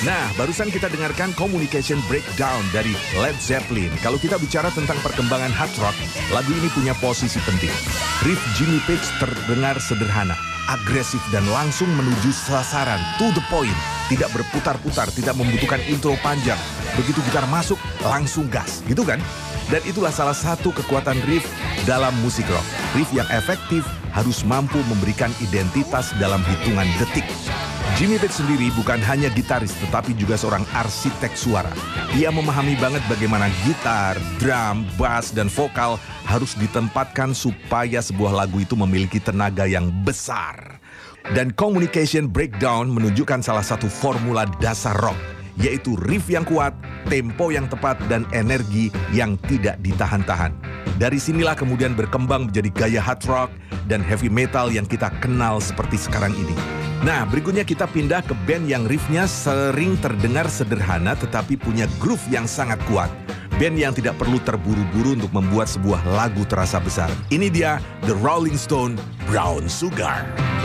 Nah, barusan kita dengarkan Communication Breakdown dari Led Zeppelin. Kalau kita bicara tentang perkembangan hard rock, lagu ini punya posisi penting. Riff Jimmy Page terdengar sederhana, agresif dan langsung menuju sasaran, to the point. Tidak berputar-putar, tidak membutuhkan intro panjang. Begitu gitar masuk, langsung gas, gitu kan? Dan itulah salah satu kekuatan riff dalam musik rock. Riff yang efektif harus mampu memberikan identitas dalam hitungan detik. Jimmy Page sendiri bukan hanya gitaris, tetapi juga seorang arsitek suara. Dia memahami banget bagaimana gitar, drum, bass, dan vokal harus ditempatkan supaya sebuah lagu itu memiliki tenaga yang besar. Dan Communication Breakdown menunjukkan salah satu formula dasar rock, yaitu riff yang kuat, tempo yang tepat, dan energi yang tidak ditahan-tahan. Dari sinilah kemudian berkembang menjadi gaya hard rock dan heavy metal yang kita kenal seperti sekarang ini. Nah, berikutnya kita pindah ke band yang riffnya sering terdengar sederhana tetapi punya groove yang sangat kuat. Band yang tidak perlu terburu-buru untuk membuat sebuah lagu terasa besar. Ini dia The Rolling Stone, Brown Sugar.